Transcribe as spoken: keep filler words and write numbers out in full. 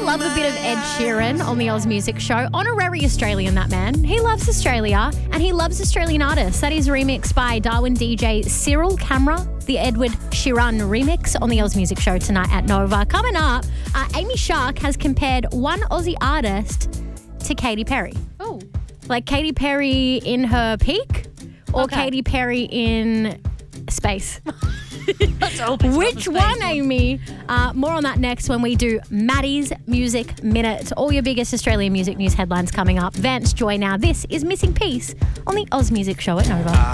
love a bit of Ed Sheeran on the Oz Music Show. Honorary Australian, that man. He loves Australia and he loves Australian artists. That is remixed by Darwin D J Cyril Camera, the Edward Sheeran remix on the Oz Music Show tonight at Nova. Coming up, uh, Amy Shark has compared one Aussie artist to Katy Perry. Oh. Like Katy Perry in her peak or Okay. Katy Perry in space. Let's hope it's not Which the one, space Amy? Uh, more on that next when we do Maddie's Music Minute. All your biggest Australian music news headlines coming up. Vance Joy now. This is Missing Piece on the Oz Music Show at Nova.